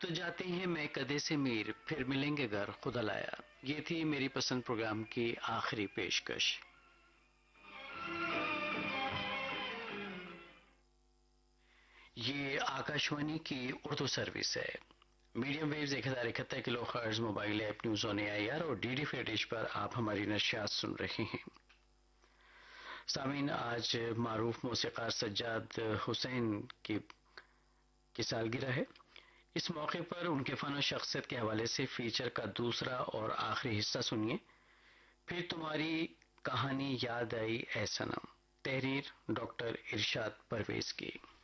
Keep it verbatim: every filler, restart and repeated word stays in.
तो जाते हैं मैं कदे से मीर, फिर मिलेंगे घर खुदा लाया। ये थी मेरी पसंद प्रोग्राम की आखिरी पेशकश। ये आकाशवाणी की उर्दू सर्विस है। मीडियम वेव्स एक हजार इकहत्तर kilo hertz, mobile app news on AIR और डीडी फ्री डिश पर आप हमारी नशियात सुन रहे हैं। सामीन, आज मारूफ मौसीकार सज्जाद हुसैन की, की सालगिरह है। इस मौके पर उनके फन और शख्सियत के हवाले से फीचर का दूसरा और आखिरी हिस्सा सुनिए। फिर तुम्हारी कहानी याद आई ए सनम, तहरीर डॉक्टर इरशाद परवेज की।